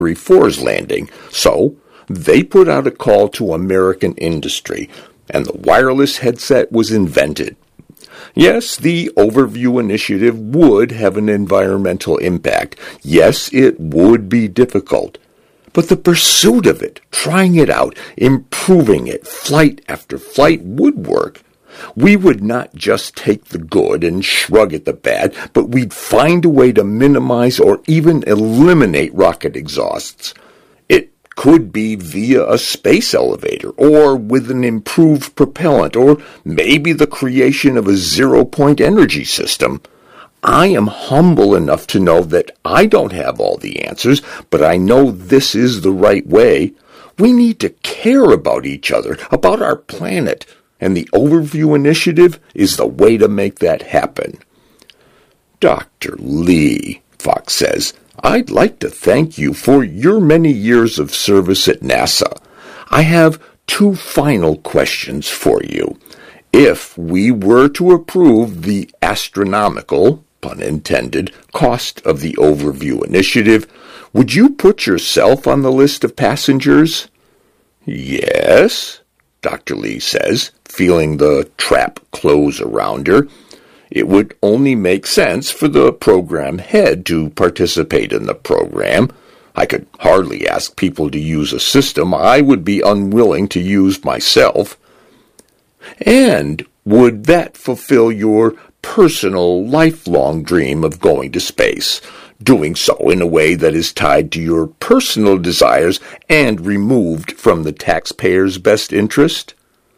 4's landing. So they put out a call to American industry, and the wireless headset was invented. Yes, the Overview Initiative would have an environmental impact. Yes, it would be difficult. But the pursuit of it, trying it out, improving it, flight after flight, would work. We would not just take the good and shrug at the bad, but we'd find a way to minimize or even eliminate rocket exhausts. It could be via a space elevator, or with an improved propellant, or maybe the creation of a zero-point energy system. I am humble enough to know that I don't have all the answers, but I know this is the right way. We need to care about each other, about our planet, and the Overview Initiative is the way to make that happen. Dr. Lee, Fox says, I'd like to thank you for your many years of service at NASA. I have 2 final questions for you. If we were to approve the astronomical, pun intended, cost of the Overview Initiative, would you put yourself on the list of passengers? Yes, Dr. Lee says, feeling the trap close around her. It would only make sense for the program head to participate in the program. I could hardly ask people to use a system I would be unwilling to use myself. And would that fulfill your personal, lifelong dream of going to space, doing so in a way that is tied to your personal desires and removed from the taxpayer's best interest?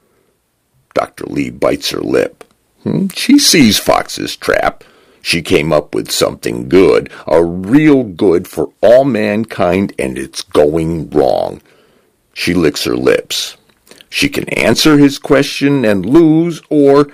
Dr. Lee bites her lip. She sees Fox's trap. She came up with something good, a real good for all mankind, and it's going wrong. She licks her lips. She can answer his question and lose, or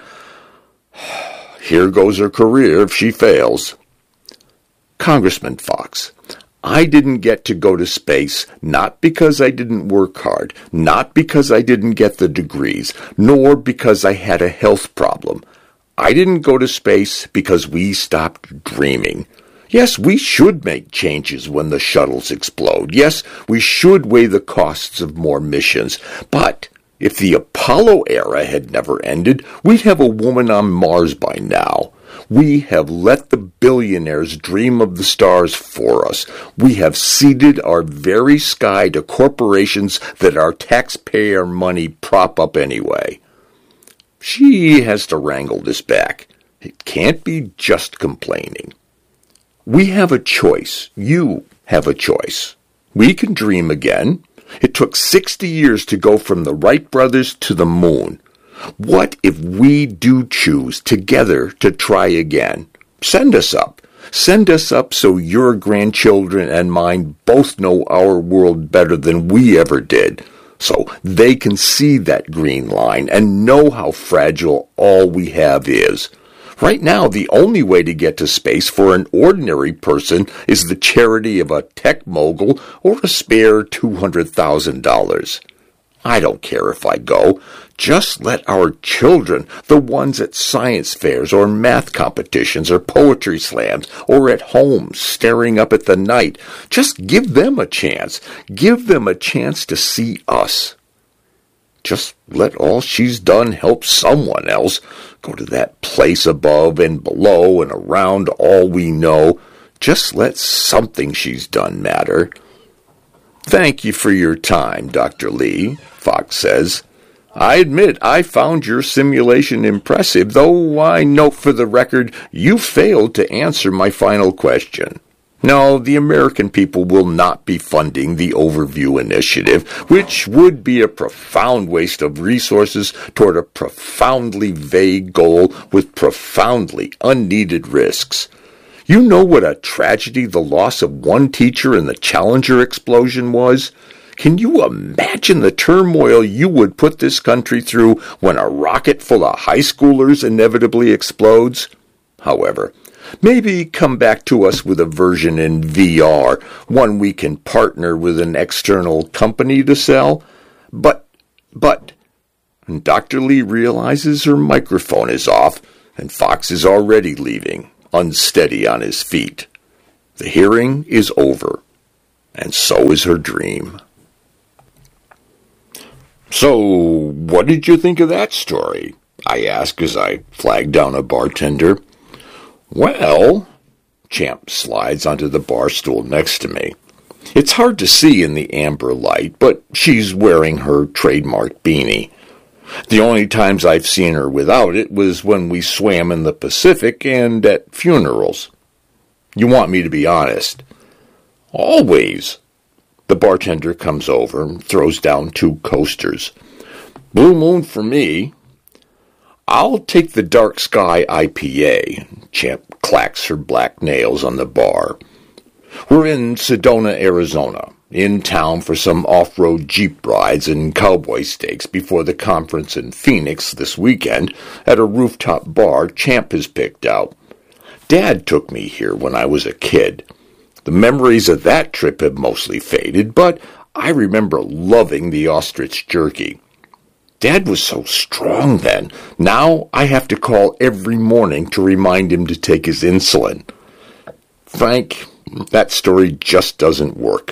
here goes her career if she fails. Congressman Fox, I didn't get to go to space not because I didn't work hard, not because I didn't get the degrees, nor because I had a health problem. I didn't go to space because we stopped dreaming. Yes, we should make changes when the shuttles explode. Yes, we should weigh the costs of more missions. But if the Apollo era had never ended, we'd have a woman on Mars by now. We have let the billionaires dream of the stars for us. We have ceded our very sky to corporations that our taxpayer money prop up anyway. She has to wrangle this back. It can't be just complaining. We have a choice. You have a choice. We can dream again. It took 60 years to go from the Wright brothers to the moon. What if we do choose together to try again? Send us up. Send us up so your grandchildren and mine both know our world better than we ever did, so they can see that green line and know how fragile all we have is. Right now, the only way to get to space for an ordinary person is the charity of a tech mogul or a spare $200,000. I don't care if I go. Just let our children, the ones at science fairs or math competitions or poetry slams or at home staring up at the night, just give them a chance. Give them a chance to see us. Just let all she's done help someone else. Go to that place above and below and around all we know. Just let something she's done matter. Thank you for your time, Dr. Lee, Fox says. I admit I found your simulation impressive, though I note for the record you failed to answer my final question. No, the American people will not be funding the Overview Initiative, which would be a profound waste of resources toward a profoundly vague goal with profoundly unneeded risks. You know what a tragedy the loss of one teacher in the Challenger explosion was? Can you imagine the turmoil you would put this country through when a rocket full of high schoolers inevitably explodes? However, maybe come back to us with a version in VR, one we can partner with an external company to sell. But, and Dr. Lee realizes her microphone is off, and Fox is already leaving, unsteady on his feet. The hearing is over, and so is her dream. So, what did you think of that story? I asked as I flagged down a bartender. Well, Champ slides onto the bar stool next to me. It's hard to see in the amber light, but she's wearing her trademark beanie. The only times I've seen her without it was when we swam in the Pacific and at funerals. You want me to be honest? Always. The bartender comes over and throws down 2 coasters. Blue Moon for me. I'll take the Dark Sky IPA. Champ clacks her black nails on the bar. We're in Sedona, Arizona, in town for some off-road Jeep rides and cowboy steaks before the conference in Phoenix this weekend at a rooftop bar Champ has picked out. Dad took me here when I was a kid. The memories of that trip have mostly faded, but I remember loving the ostrich jerky. Dad was so strong then. Now I have to call every morning to remind him to take his insulin. Frank, that story just doesn't work.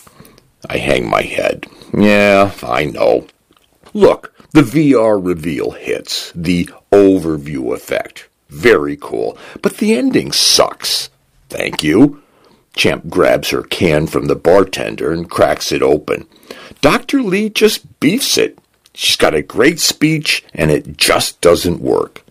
I hang my head. Yeah, I know. Look, the VR reveal hits. The overview effect. Very cool. But the ending sucks. Thank you. Champ grabs her can from the bartender and cracks it open. Dr. Lee just beefs it. She's got a great speech, and it just doesn't work.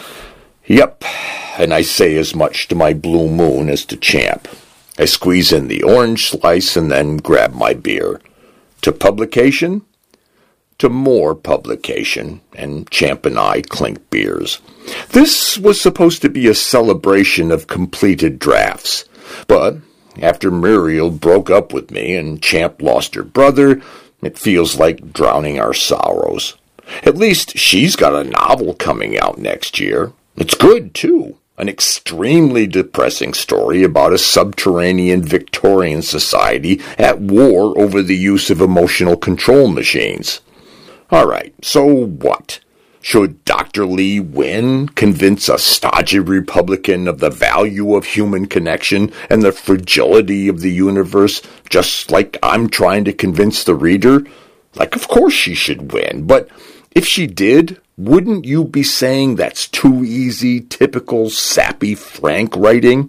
Yep, and I say as much to my Blue Moon as to Champ. I squeeze in the orange slice and then grab my beer. To publication? To more publication, and Champ and I clink beers. This was supposed to be a celebration of completed drafts, but after Muriel broke up with me and Champ lost her brother, it feels like drowning our sorrows. At least she's got a novel coming out next year. It's good, too. An extremely depressing story about a subterranean Victorian society at war over the use of emotional control machines. All right, so what? Should Dr. Lee win, convince a stodgy Republican of the value of human connection and the fragility of the universe, just like I'm trying to convince the reader? Like, of course she should win, but if she did, wouldn't you be saying that's too easy, typical, sappy Frank writing?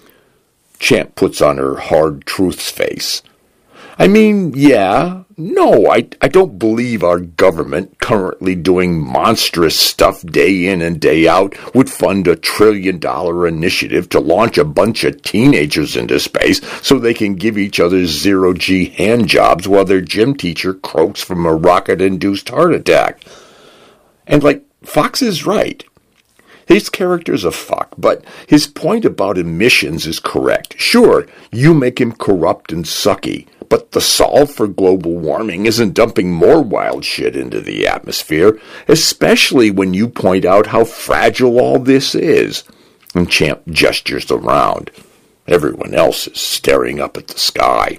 Champ puts on her hard truths face. I mean, yeah, no, I don't believe our government, currently doing monstrous stuff day in and day out, would fund $1 trillion initiative to launch a bunch of teenagers into space so they can give each other zero-G hand jobs while their gym teacher croaks from a rocket-induced heart attack. And, Fox is right. His character's a fuck, but his point about emissions is correct. Sure, you make him corrupt and sucky, but the solve for global warming isn't dumping more wild shit into the atmosphere, especially when you point out how fragile all this is. And Champ gestures around. Everyone else is staring up at the sky.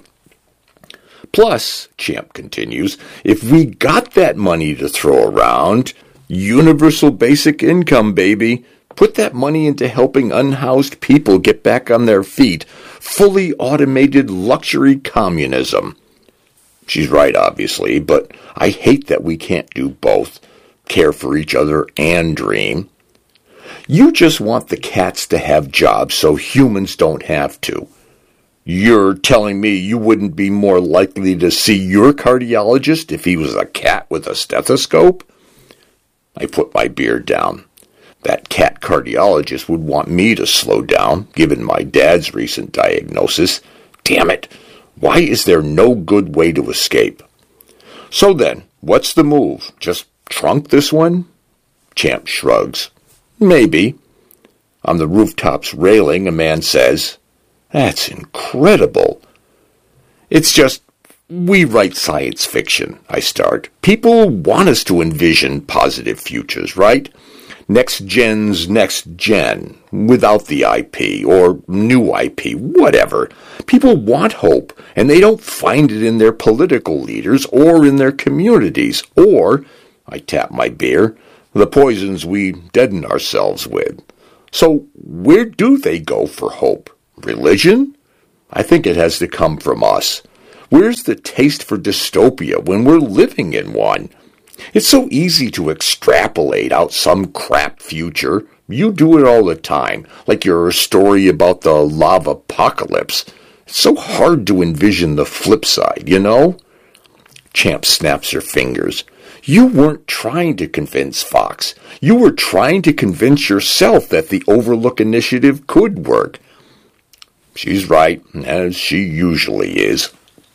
Plus, Champ continues, if we got that money to throw around, universal basic income, baby. Put that money into helping unhoused people get back on their feet. Fully automated luxury communism. She's right, obviously, but I hate that we can't do both. Care for each other and dream. You just want the cats to have jobs so humans don't have to. You're telling me you wouldn't be more likely to see your cardiologist if he was a cat with a stethoscope? I put my beer down. That cat cardiologist would want me to slow down, given my dad's recent diagnosis. Damn it! Why is there no good way to escape? So then, what's the move? Just trunk this one? Champ shrugs. Maybe. On the rooftop's railing, a man says, "That's incredible." It's just, we write science fiction, I start. People want us to envision positive futures, right? Next gen's next gen, without the IP, or new IP, whatever. People want hope, and they don't find it in their political leaders or in their communities, or, I tap my beer, the poisons we deaden ourselves with. So where do they go for hope? Religion? I think it has to come from us. Where's the taste for dystopia when we're living in one? It's so easy to extrapolate out some crap future. You do it all the time, like your story about the lava apocalypse. It's so hard to envision the flip side, you know? Champ snaps her fingers. You weren't trying to convince Fox. You were trying to convince yourself that the Overlook Initiative could work. She's right, as she usually is.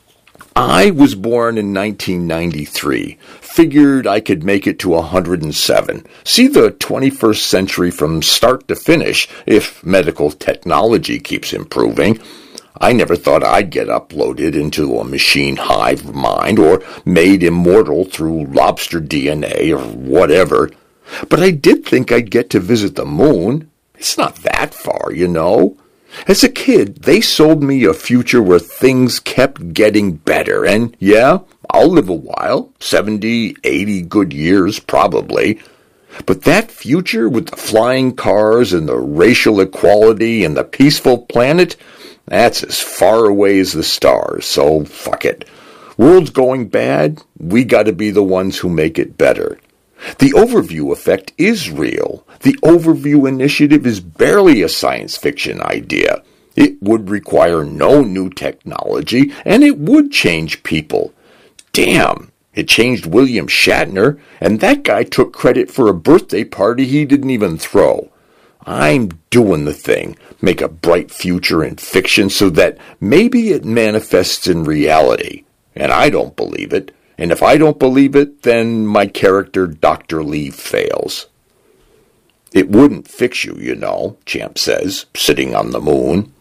I was born in 1993. Figured I could make it to 107. See the 21st century from start to finish if medical technology keeps improving. I never thought I'd get uploaded into a machine hive mind or made immortal through lobster DNA or whatever. But I did think I'd get to visit the moon. It's not that far, you know. As a kid, they sold me a future where things kept getting better, and yeah, I'll live a while, 70, 80 good years probably. But that future with the flying cars and the racial equality and the peaceful planet, that's as far away as the stars, so fuck it. World's going bad, we gotta be the ones who make it better. The overview effect is real. The overview initiative is barely a science fiction idea. It would require no new technology, and it would change people. Damn, it changed William Shatner, and that guy took credit for a birthday party he didn't even throw. I'm doing the thing. Make a bright future in fiction so that maybe it manifests in reality. And I don't believe it. And if I don't believe it, then my character, Dr. Lee, fails. It wouldn't fix you, you know, Champ says, sitting on the moon.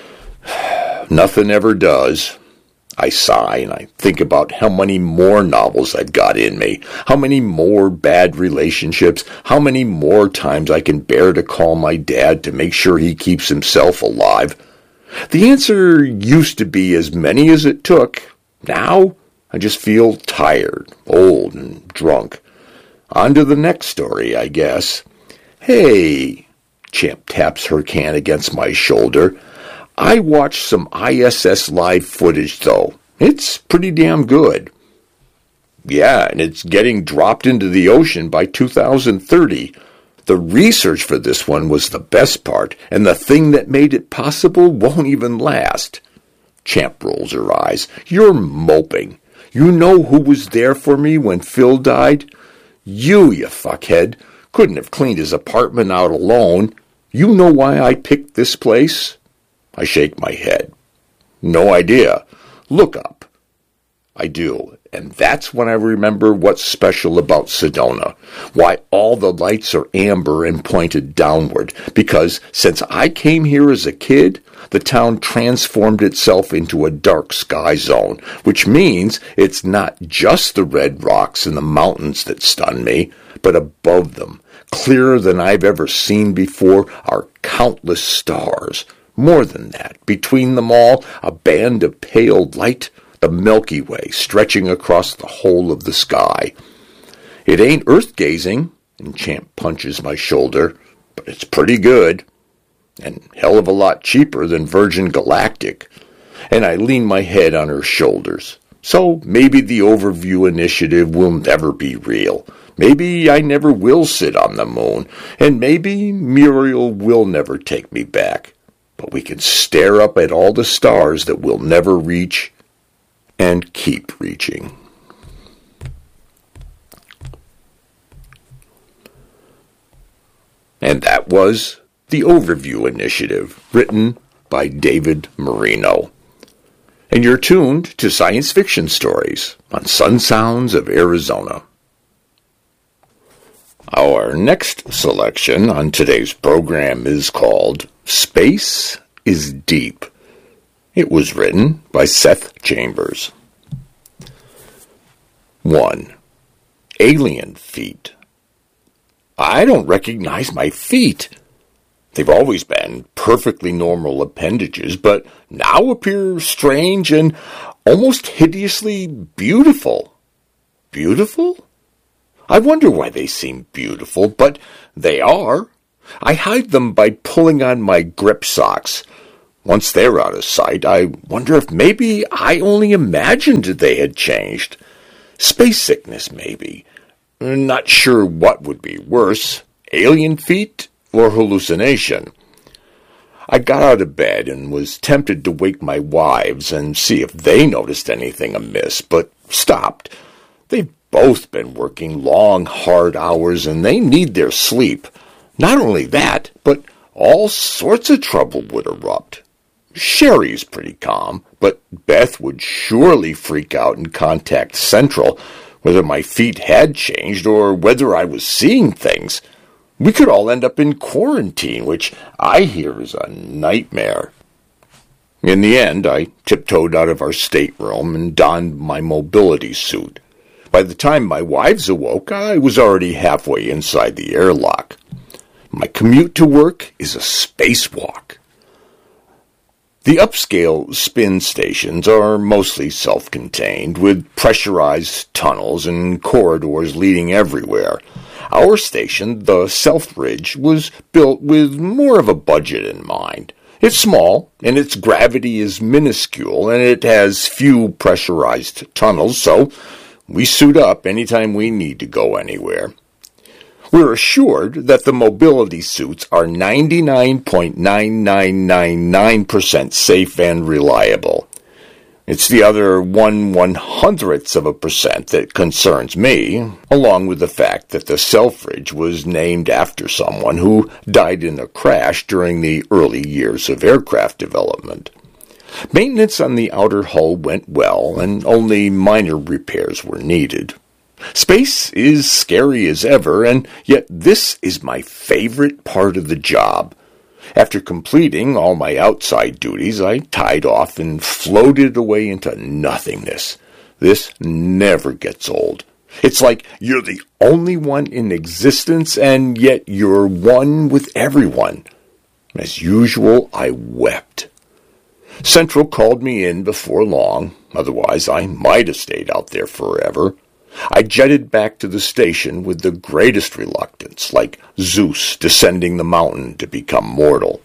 Nothing ever does. I sigh and I think about how many more novels I've got in me, how many more bad relationships, how many more times I can bear to call my dad to make sure he keeps himself alive. The answer used to be as many as it took. Now, I just feel tired, old, and drunk. On to the next story, I guess. Hey, Champ taps her can against my shoulder. I watched some ISS live footage, though. It's pretty damn good. Yeah, and it's getting dropped into the ocean by 2030. The research for this one was the best part, and the thing that made it possible won't even last. Champ rolls her eyes. You're moping. You know who was there for me when Phil died? You fuckhead. Couldn't have cleaned his apartment out alone. You know why I picked this place? I shake my head. No idea. Look up. I do, and that's when I remember what's special about Sedona. Why all the lights are amber and pointed downward. Because since I came here as a kid, the town transformed itself into a dark sky zone, which means it's not just the red rocks and the mountains that stun me, but above them, clearer than I've ever seen before, are countless stars. More than that, between them all, a band of pale light, the Milky Way stretching across the whole of the sky. It ain't earth-gazing, and Champ punches my shoulder, but it's pretty good, and hell of a lot cheaper than Virgin Galactic. And I lean my head on her shoulders. So maybe the Overview Initiative will never be real. Maybe I never will sit on the moon, and maybe Muriel will never take me back. But we can stare up at all the stars that we'll never reach, and keep reaching. And that was The Overview Initiative, written by David Marino. And you're tuned to Science Fiction Stories on Sun Sounds of Arizona. Our next selection on today's program is called Space is Deep. It was written by Seth Chambers. 1. Alien feet. I don't recognize my feet. They've always been perfectly normal appendages, but now appear strange and almost hideously beautiful. Beautiful? I wonder why they seem beautiful, but they are. I hide them by pulling on my grip socks. Once they're out of sight, I wonder if maybe I only imagined they had changed. Space sickness, maybe. Not sure what would be worse, alien feet or hallucination. I got out of bed and was tempted to wake my wives and see if they noticed anything amiss, but stopped. They've both been working long, hard hours, and they need their sleep. Not only that, but all sorts of trouble would erupt. Sherry's pretty calm, but Beth would surely freak out and contact Central, whether my feet had changed or whether I was seeing things. We could all end up in quarantine, which I hear is a nightmare. In the end, I tiptoed out of our stateroom and donned my mobility suit. By the time my wives awoke, I was already halfway inside the airlock. My commute to work is a spacewalk. The upscale spin stations are mostly self-contained, with pressurized tunnels and corridors leading everywhere. Our station, the Selfridge, was built with more of a budget in mind. It's small, and its gravity is minuscule, and it has few pressurized tunnels, so we suit up anytime we need to go anywhere. We're assured that the mobility suits are 99.9999% safe and reliable. It's the other 1/100th% that concerns me, along with the fact that the Selfridge was named after someone who died in a crash during the early years of aircraft development. Maintenance on the outer hull went well, and only minor repairs were needed. Space is scary as ever, and yet this is my favorite part of the job. After completing all my outside duties, I tied off and floated away into nothingness. This never gets old. It's like you're the only one in existence, and yet you're one with everyone. As usual, I wept. Central called me in before long, otherwise I might have stayed out there forever. I jetted back to the station with the greatest reluctance, like Zeus descending the mountain to become mortal.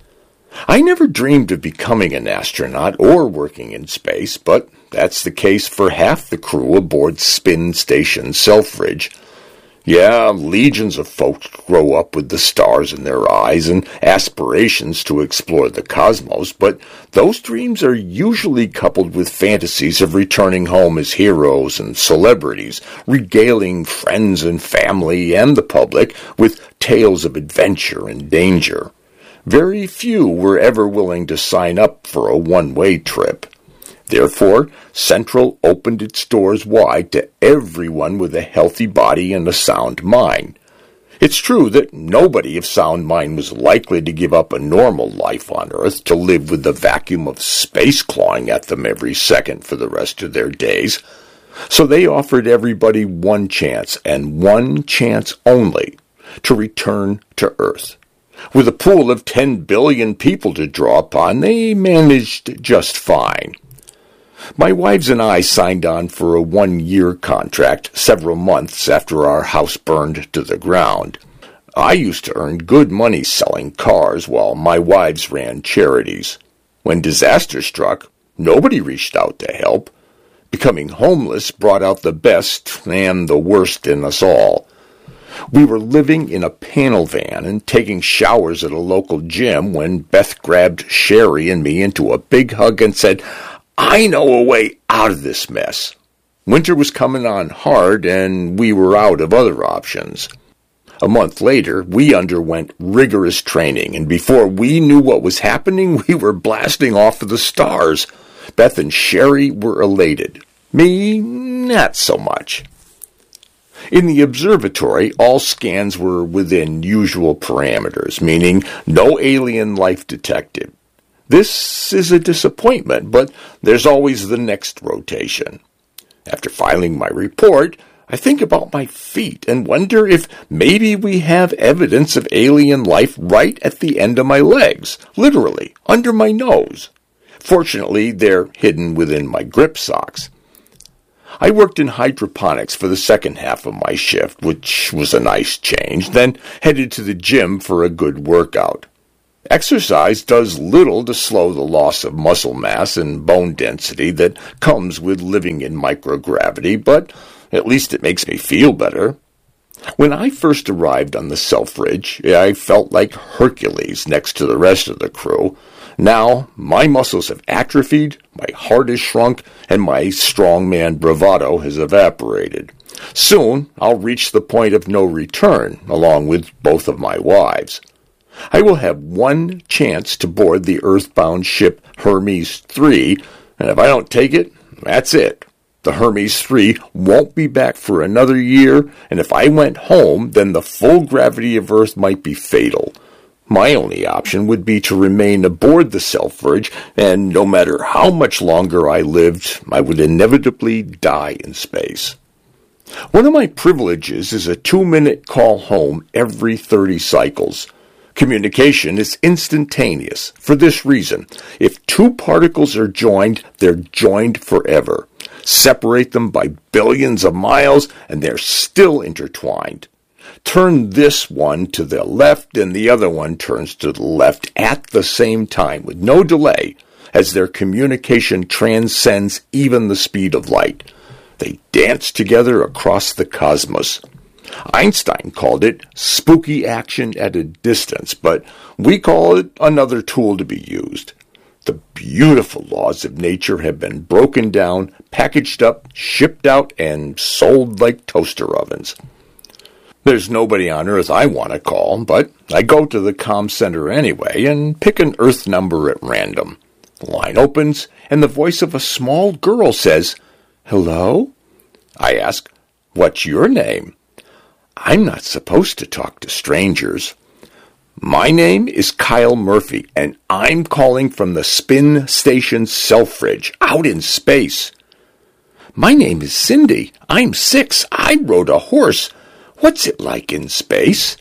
I never dreamed of becoming an astronaut or working in space, but that's the case for half the crew aboard Spin Station Selfridge. Yeah, legions of folks grow up with the stars in their eyes and aspirations to explore the cosmos, but those dreams are usually coupled with fantasies of returning home as heroes and celebrities, regaling friends and family and the public with tales of adventure and danger. Very few were ever willing to sign up for a one-way trip. Therefore, Central opened its doors wide to everyone with a healthy body and a sound mind. It's true that nobody of sound mind was likely to give up a normal life on Earth to live with the vacuum of space clawing at them every second for the rest of their days. So they offered everybody one chance, and one chance only, to return to Earth. With a pool of 10 billion people to draw upon, they managed just fine. My wives and I signed on for a 1-year contract several months after our house burned to the ground. I used to earn good money selling cars while my wives ran charities. When disaster struck, nobody reached out to help. Becoming homeless brought out the best and the worst in us all. We were living in a panel van and taking showers at a local gym when Beth grabbed Sherry and me into a big hug and said, "I know a way out of this mess." Winter was coming on hard, and we were out of other options. A month later, we underwent rigorous training, and before we knew what was happening, we were blasting off for the stars. Beth and Sherry were elated. Me, not so much. In the observatory, all scans were within usual parameters, meaning no alien life detected. This is a disappointment, but there's always the next rotation. After filing my report, I think about my feet and wonder if maybe we have evidence of alien life right at the end of my legs, literally, under my nose. Fortunately, they're hidden within my grip socks. I worked in hydroponics for the second half of my shift, which was a nice change, then headed to the gym for a good workout. Exercise does little to slow the loss of muscle mass and bone density that comes with living in microgravity, but at least it makes me feel better. When I first arrived on the Selfridge, I felt like Hercules next to the rest of the crew. Now, my muscles have atrophied, my heart has shrunk, and my strongman bravado has evaporated. Soon, I'll reach the point of no return, along with both of my wives. I will have one chance to board the earthbound ship Hermes 3, and if I don't take it, that's it. The Hermes 3 won't be back for another year, and if I went home, then the full gravity of Earth might be fatal. My only option would be to remain aboard the Selfridge, and no matter how much longer I lived, I would inevitably die in space. One of my privileges is a 2-minute call home every 30 cycles. Communication is instantaneous for this reason. If two particles are joined, they're joined forever. Separate them by billions of miles, and they're still intertwined. Turn this one to the left, and the other one turns to the left at the same time, with no delay, as their communication transcends even the speed of light. They dance together across the cosmos. Einstein called it spooky action at a distance, but we call it another tool to be used. The beautiful laws of nature have been broken down, packaged up, shipped out, and sold like toaster ovens. There's nobody on Earth I want to call, but I go to the comm center anyway and pick an Earth number at random. The line opens, and the voice of a small girl says, "Hello?" I ask, "What's your name?" I'm not supposed to talk to strangers. My name is Kyle Murphy, and I'm calling from the Spin Station Selfridge, out in space. My name is Cindy. I'm 6. I rode a horse. What's it like in space?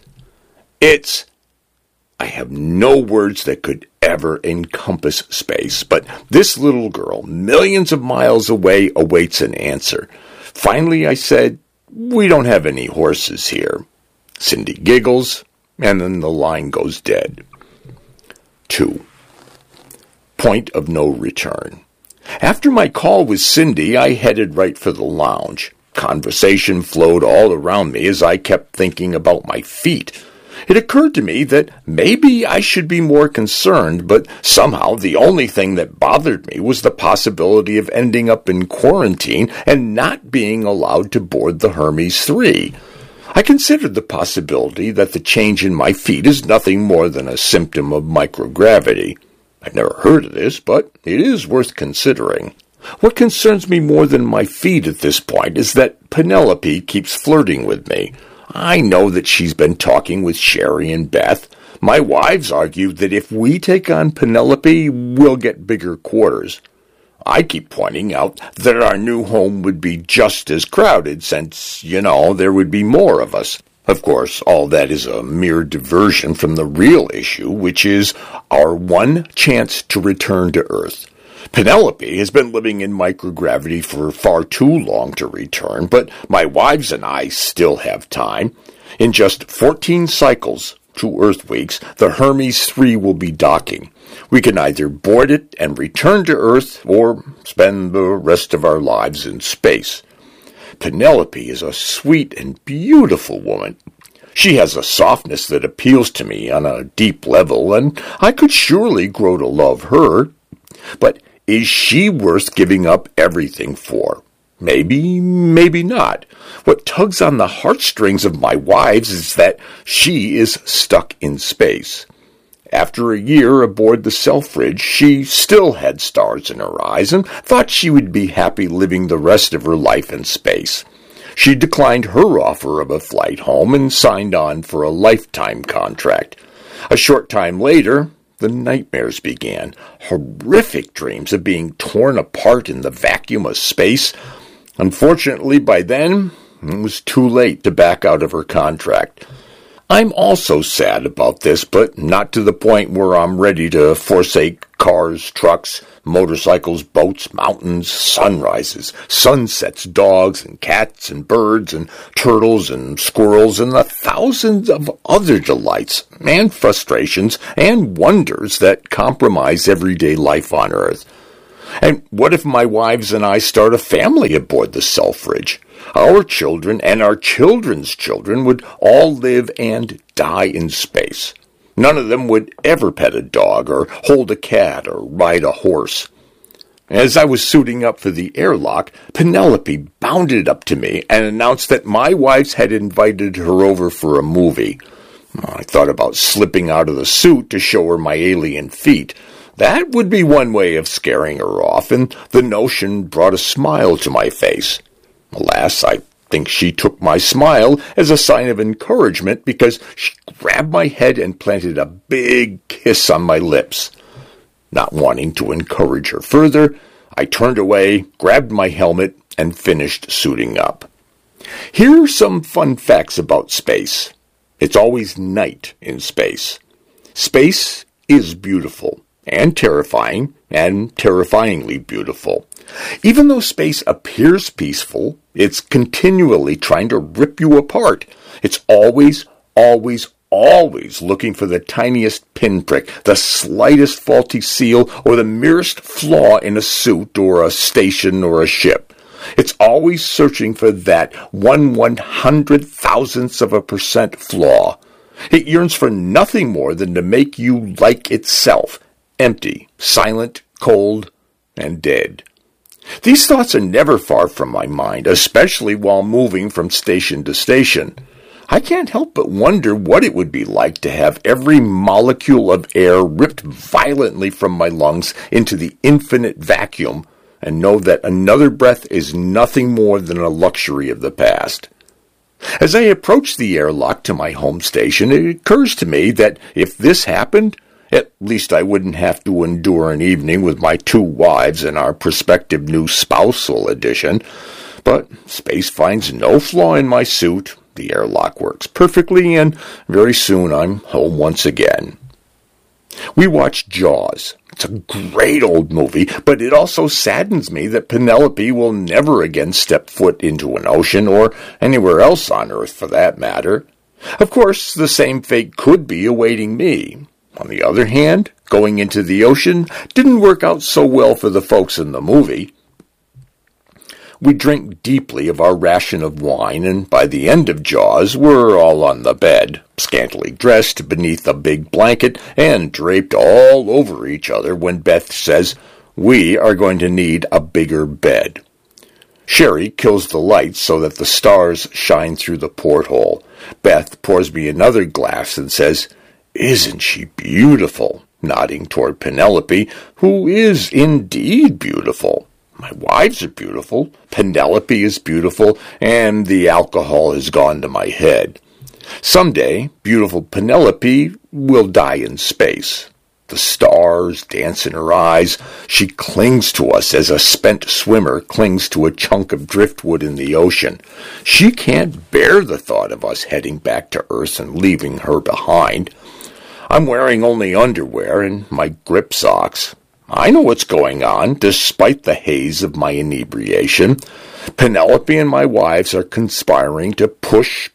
I have no words that could ever encompass space, but this little girl, millions of miles away, awaits an answer. Finally, I said, "We don't have any horses here." Cindy giggles, and then the line goes dead. 2. Point of no return. After my call with Cindy, I headed right for the lounge. Conversation flowed all around me as I kept thinking about my feet. It occurred to me that maybe I should be more concerned, but somehow the only thing that bothered me was the possibility of ending up in quarantine and not being allowed to board the Hermes 3. I considered the possibility that the change in my feet is nothing more than a symptom of microgravity. I've never heard of this, but it is worth considering. What concerns me more than my feet at this point is that Penelope keeps flirting with me. I know that she's been talking with Sherry and Beth. My wives argue that if we take on Penelope, we'll get bigger quarters. I keep pointing out that our new home would be just as crowded since, there would be more of us. Of course, all that is a mere diversion from the real issue, which is our one chance to return to Earth. Penelope has been living in microgravity for far too long to return, but my wives and I still have time. In just 14 cycles, 2 Earth weeks, the Hermes 3 will be docking. We can either board it and return to Earth or spend the rest of our lives in space. Penelope is a sweet and beautiful woman. She has a softness that appeals to me on a deep level, and I could surely grow to love her. But is she worth giving up everything for? Maybe, maybe not. What tugs on the heartstrings of my wives is that she is stuck in space. After a year aboard the Selfridge, she still had stars in her eyes and thought she would be happy living the rest of her life in space. She declined her offer of a flight home and signed on for a lifetime contract. A short time later, the nightmares began. Horrific dreams of being torn apart in the vacuum of space. Unfortunately, by then, it was too late to back out of her contract. I'm also sad about this, but not to the point where I'm ready to forsake cars, trucks, motorcycles, boats, mountains, sunrises, sunsets, dogs and cats and birds and turtles and squirrels and the thousands of other delights and frustrations and wonders that compromise everyday life on Earth. And what if my wives and I start a family aboard the Selfridge? Our children and our children's children would all live and die in space. None of them would ever pet a dog or hold a cat or ride a horse. As I was suiting up for the airlock, Penelope bounded up to me and announced that my wives had invited her over for a movie. I thought about slipping out of the suit to show her my alien feet. That would be one way of scaring her off, and the notion brought a smile to my face. Alas, I think she took my smile as a sign of encouragement because she grabbed my head and planted a big kiss on my lips. Not wanting to encourage her further, I turned away, grabbed my helmet, and finished suiting up. Here are some fun facts about space. It's always night in space. Space is beautiful and terrifying and terrifyingly beautiful. Even though space appears peaceful, it's continually trying to rip you apart. It's always looking for the tiniest pinprick, the slightest faulty seal, or the merest flaw in a suit or a station or a ship. It's always searching for that 1/100,000th% flaw. It yearns for nothing more than to make you like itself, empty, silent, cold, and dead. These thoughts are never far from my mind, especially while moving from station to station. I can't help but wonder what it would be like to have every molecule of air ripped violently from my lungs into the infinite vacuum and know that another breath is nothing more than a luxury of the past. As I approach the airlock to my home station, it occurs to me that if this happened, at least I wouldn't have to endure an evening with my 2 wives and our prospective new spousal edition. But space finds no flaw in my suit. The airlock works perfectly, and very soon I'm home once again. We watched Jaws. It's a great old movie, but it also saddens me that Penelope will never again step foot into an ocean, or anywhere else on Earth for that matter. Of course, the same fate could be awaiting me. On the other hand, going into the ocean didn't work out so well for the folks in the movie. We drank deeply of our ration of wine, and by the end of Jaws, we're all on the bed, scantily dressed beneath a big blanket and draped all over each other when Beth says, "We are going to need a bigger bed." Sherry kills the lights so that the stars shine through the porthole. Beth pours me another glass and says, "Isn't she beautiful?" nodding toward Penelope, who is indeed beautiful. My wives are beautiful, Penelope is beautiful, and the alcohol has gone to my head. Someday, beautiful Penelope will die in space. The stars dance in her eyes. She clings to us as a spent swimmer clings to a chunk of driftwood in the ocean. She can't bear the thought of us heading back to Earth and leaving her behind. I'm wearing only underwear and my grip socks. I know what's going on, despite the haze of my inebriation. Penelope and my wives are conspiring to push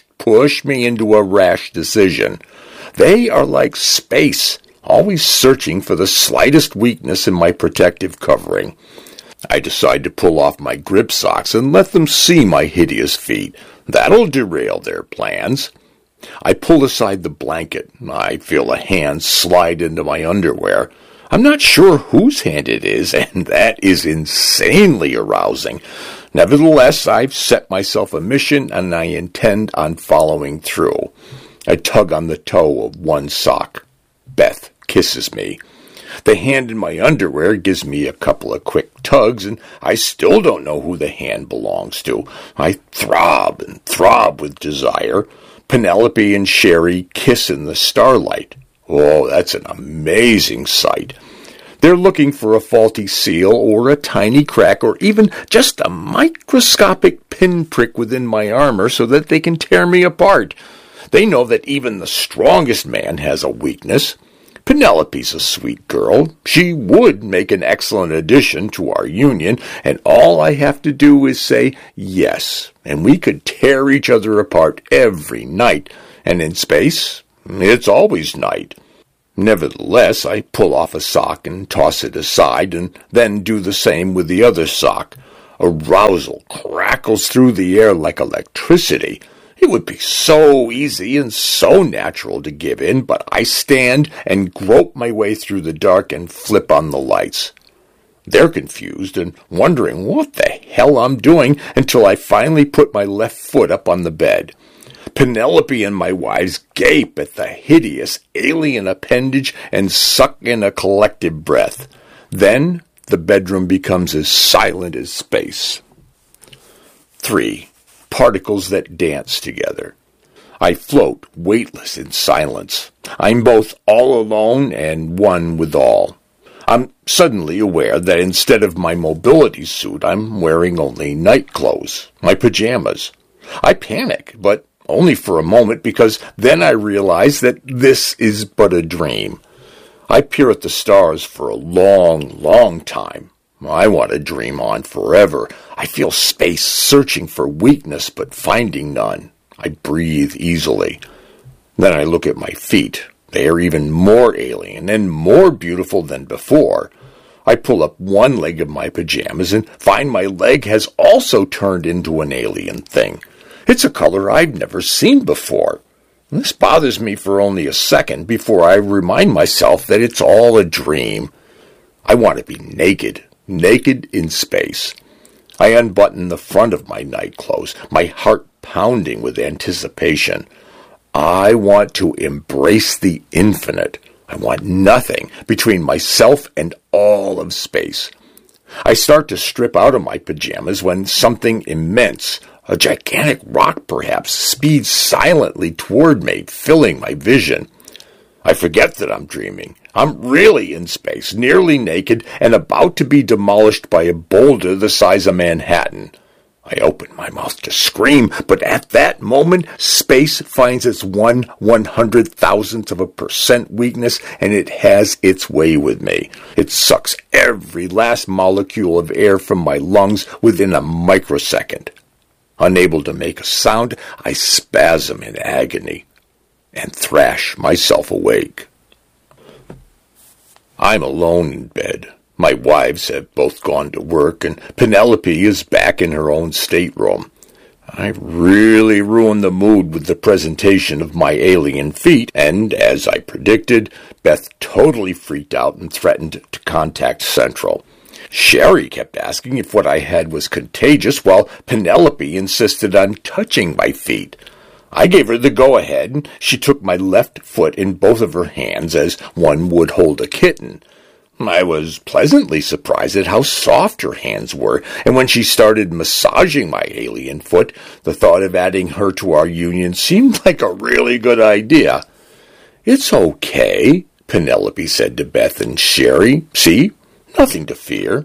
me into a rash decision. They are like space, always searching for the slightest weakness in my protective covering. I decide to pull off my grip socks and let them see my hideous feet. That'll derail their plans. I pull aside the blanket. I feel a hand slide into my underwear. I'm not sure whose hand it is, and that is insanely arousing. Nevertheless, I've set myself a mission, and I intend on following through. I tug on the toe of one sock. Beth kisses me. The hand in my underwear gives me a couple of quick tugs, and I still don't know who the hand belongs to. I throb and throb with desire. Penelope and Sherry kiss in the starlight. Oh, that's an amazing sight. They're looking for a faulty seal or a tiny crack or even just a microscopic pinprick within my armor so that they can tear me apart. They know that even the strongest man has a weakness. Penelope's a sweet girl. She would make an excellent addition to our union, and all I have to do is say yes, and we could tear each other apart every night, and in space, it's always night. Nevertheless, I pull off a sock and toss it aside, and then do the same with the other sock. Arousal crackles through the air like electricity. It would be so easy and so natural to give in, but I stand and grope my way through the dark and flip on the lights. They're confused and wondering what the hell I'm doing until I finally put my left foot up on the bed. Penelope and my wives gape at the hideous alien appendage and suck in a collective breath. Then the bedroom becomes as silent as space. 3. Particles that dance together. I float, weightless in silence. I'm both all alone and one with all. I'm suddenly aware that instead of my mobility suit, I'm wearing only night clothes, my pajamas. I panic, but only for a moment, because then I realize that this is but a dream. I peer at the stars for a long, long time. I want to dream on forever. I feel space searching for weakness but finding none. I breathe easily. Then I look at my feet. They are even more alien and more beautiful than before. I pull up one leg of my pajamas and find my leg has also turned into an alien thing. It's a color I've never seen before. This bothers me for only a second before I remind myself that it's all a dream. I want to be naked in space. I unbutton the front of my nightclothes, my heart pounding with anticipation. I want to embrace the infinite. I want nothing between myself and all of space. I start to strip out of my pajamas when something immense, a gigantic rock perhaps, speeds silently toward me, filling my vision. I forget that I'm dreaming. I'm really in space, nearly naked, and about to be demolished by a boulder the size of Manhattan. I open my mouth to scream, but at that moment, space finds its 1/100,000th% weakness, and it has its way with me. It sucks every last molecule of air from my lungs within a microsecond. Unable to make a sound, I spasm in agony and thrash myself awake. I'm alone in bed. My wives have both gone to work, and Penelope is back in her own stateroom. I really ruined the mood with the presentation of my alien feet, and, as I predicted, Beth totally freaked out and threatened to contact Central. Sherry kept asking if what I had was contagious, while Penelope insisted on touching my feet. I gave her the go-ahead, and she took my left foot in both of her hands as one would hold a kitten. I was pleasantly surprised at how soft her hands were, and when she started massaging my alien foot, the thought of adding her to our union seemed like a really good idea. "It's okay," Penelope said to Beth and Sherry. "See? Nothing to fear."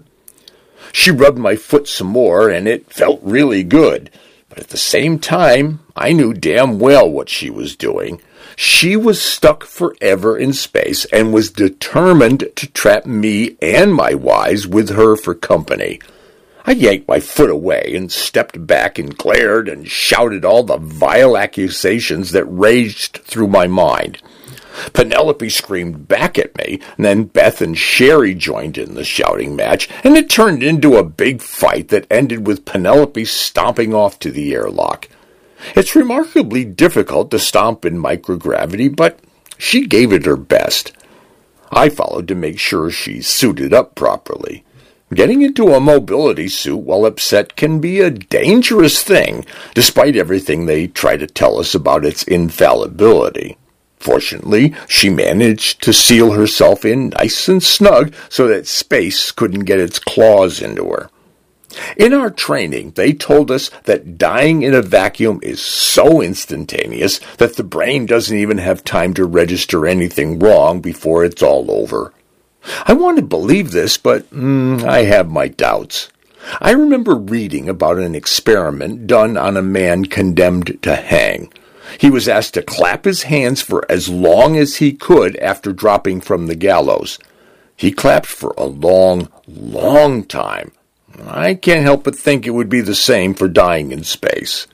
She rubbed my foot some more, and it felt really good. But at the same time, I knew damn well what she was doing. She was stuck forever in space and was determined to trap me and my wives with her for company. I yanked my foot away and stepped back and glared and shouted all the vile accusations that raged through my mind. Penelope screamed back at me, and then Beth and Sherry joined in the shouting match, and it turned into a big fight that ended with Penelope stomping off to the airlock. It's remarkably difficult to stomp in microgravity, but she gave it her best. I followed to make sure she's suited up properly. Getting into a mobility suit while upset can be a dangerous thing, despite everything they try to tell us about its infallibility. Fortunately, she managed to seal herself in nice and snug so that space couldn't get its claws into her. In our training, they told us that dying in a vacuum is so instantaneous that the brain doesn't even have time to register anything wrong before it's all over. I want to believe this, but I have my doubts. I remember reading about an experiment done on a man condemned to hang. He was asked to clap his hands for as long as he could after dropping from the gallows. He clapped for a long, long time. I can't help but think it would be the same for dying in space.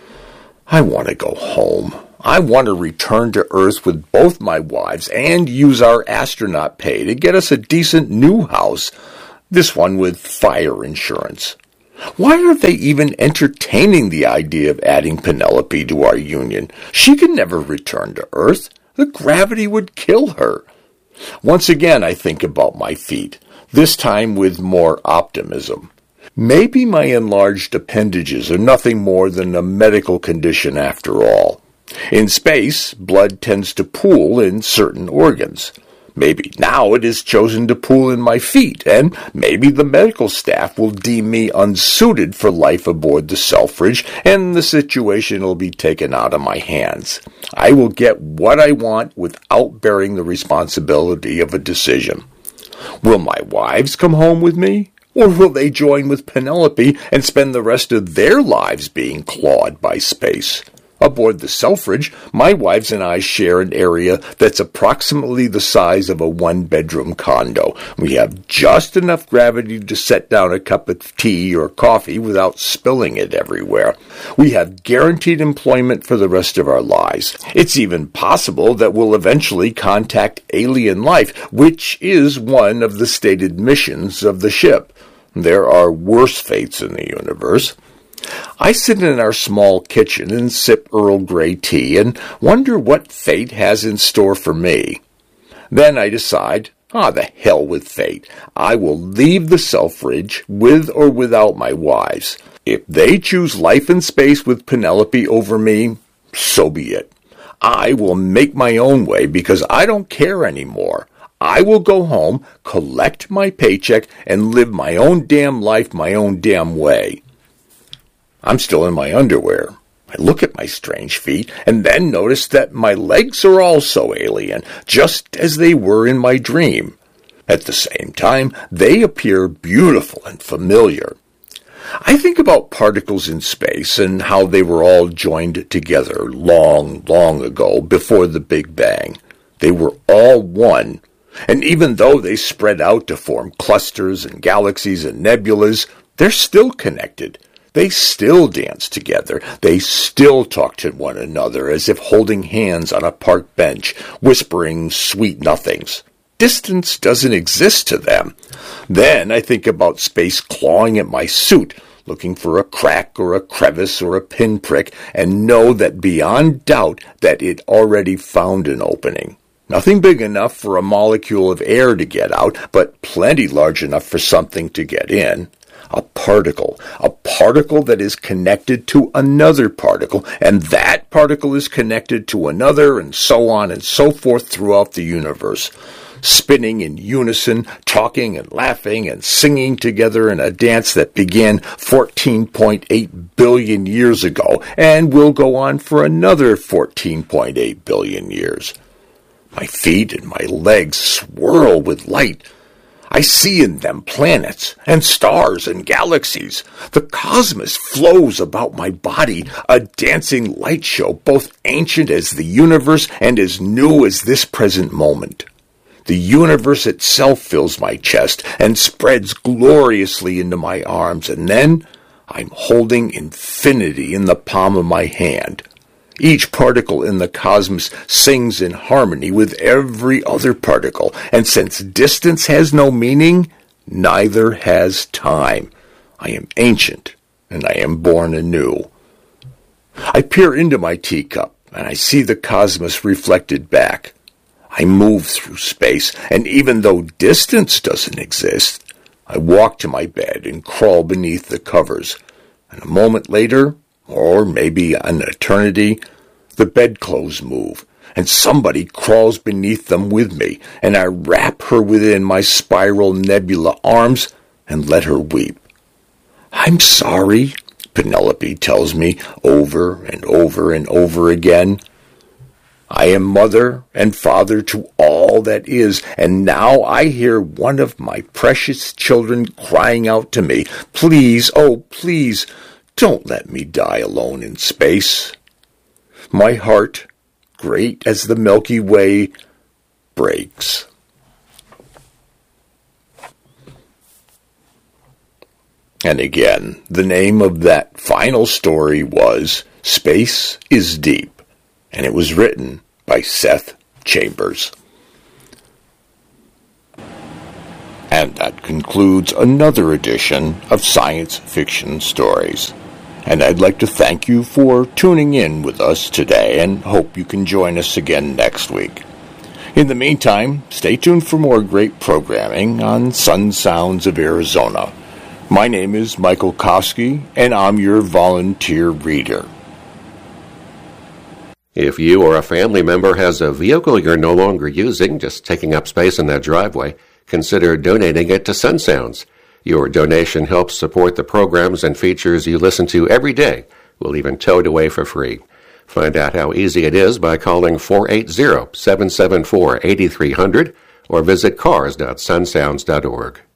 I want to go home. I want to return to Earth with both my wives and use our astronaut pay to get us a decent new house, this one with fire insurance. Why are they even entertaining the idea of adding Penelope to our union? She can never return to Earth. The gravity would kill her. Once again, I think about my feet, this time with more optimism. Maybe my enlarged appendages are nothing more than a medical condition after all. In space, blood tends to pool in certain organs. Maybe now it is chosen to pool in my feet, and maybe the medical staff will deem me unsuited for life aboard the Selfridge, and the situation will be taken out of my hands. I will get what I want without bearing the responsibility of a decision. Will my wives come home with me? Or will they join with Penelope and spend the rest of their lives being clawed by space? Aboard the Selfridge, my wives and I share an area that's approximately the size of a one-bedroom condo. We have just enough gravity to set down a cup of tea or coffee without spilling it everywhere. We have guaranteed employment for the rest of our lives. It's even possible that we'll eventually contact alien life, which is one of the stated missions of the ship. There are worse fates in the universe. I sit in our small kitchen and sip Earl Grey tea and wonder what fate has in store for me. Then I decide, the hell with fate. I will leave the Selfridge with or without my wives. If they choose life in space with Penelope over me, so be it. I will make my own way because I don't care anymore. I will go home, collect my paycheck, and live my own damn life my own damn way. I'm still in my underwear. I look at my strange feet and then notice that my legs are also alien, just as they were in my dream. At the same time, they appear beautiful and familiar. I think about particles in space and how they were all joined together long, long ago before the Big Bang. They were all one, and even though they spread out to form clusters and galaxies and nebulas, they're still connected. They still dance together. They still talk to one another as if holding hands on a park bench, whispering sweet nothings. Distance doesn't exist to them. Then I think about space clawing at my suit, looking for a crack or a crevice or a pinprick, and know that beyond doubt that it already found an opening. Nothing big enough for a molecule of air to get out, but plenty large enough for something to get in. A particle that is connected to another particle, and that particle is connected to another, and so on and so forth throughout the universe, spinning in unison, talking and laughing and singing together in a dance that began 14.8 billion years ago and will go on for another 14.8 billion years. My feet and my legs swirl with light. I see in them planets and stars and galaxies. The cosmos flows about my body, a dancing light show, both ancient as the universe and as new as this present moment. The universe itself fills my chest and spreads gloriously into my arms, and then I'm holding infinity in the palm of my hand. Each particle in the cosmos sings in harmony with every other particle, and since distance has no meaning, neither has time. I am ancient, and I am born anew. I peer into my teacup, and I see the cosmos reflected back. I move through space, and even though distance doesn't exist, I walk to my bed and crawl beneath the covers, and a moment later, or maybe an eternity, the bedclothes move, and somebody crawls beneath them with me, and I wrap her within my spiral nebula arms and let her weep. I'm sorry, Penelope tells me over and over and over again. I am mother and father to all that is, and now I hear one of my precious children crying out to me, please, oh please, don't let me die alone in space. My heart, great as the Milky Way, breaks. And again, the name of that final story was Space is Deep, and it was written by Seth Chambers. And that concludes another edition of Science Fiction Stories. And I'd like to thank you for tuning in with us today and hope you can join us again next week. In the meantime, stay tuned for more great programming on Sun Sounds of Arizona. My name is Michael Koski, and I'm your volunteer reader. If you or a family member has a vehicle you're no longer using, just taking up space in that driveway, consider donating it to Sun Sounds. Your donation helps support the programs and features you listen to every day. We'll even tow it away for free. Find out how easy it is by calling 480-774-8300 or visit cars.sunsounds.org.